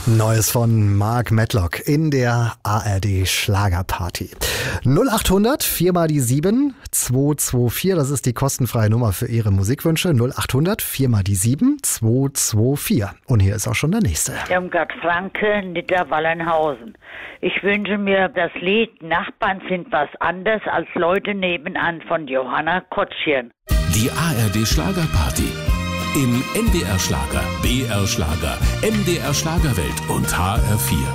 Neues von Mark Medlock in der ARD Schlagerparty. 0800 4 mal die 7 224, das ist die kostenfreie Nummer für Ihre Musikwünsche. 0800 4 mal die 7 224. Und hier ist auch schon der nächste. Irmgard Franke, Niederwallenhausen. Ich wünsche mir das Lied Nachbarn sind was anders als Leute nebenan von Johanna Kotschien. Die ARD Schlagerparty. Im NDR Schlager, BR Schlager, MDR Schlagerwelt und HR4.